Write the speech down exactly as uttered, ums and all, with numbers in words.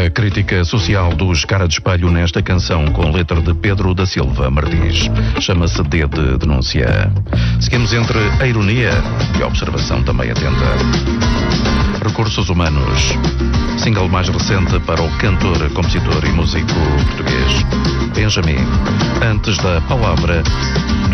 A crítica social dos Cara de Espelho nesta canção com letra de Pedro da Silva Martins. Chama-se D de denúncia. Seguimos entre a ironia e a observação também atenta. Recursos Humanos. Single mais recente para o cantor, compositor e músico português Benjamin. Antes da palavra